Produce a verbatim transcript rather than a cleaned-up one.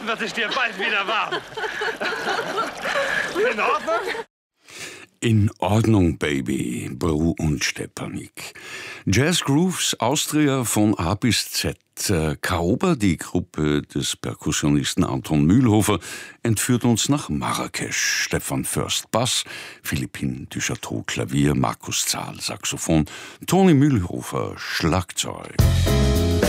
wird es dir bald wieder warm. In Ordnung? In Ordnung, Baby, Bru und Stepanik. Jazz Grooves Austria von A bis Z. Caoba, die Gruppe des Perkussionisten Anton Mühlhofer, entführt uns nach Marrakesch. Stefan Först Bass, Philippine Duchateau Klavier, Markus Zahl Saxophon, Toni Mühlhofer Schlagzeug.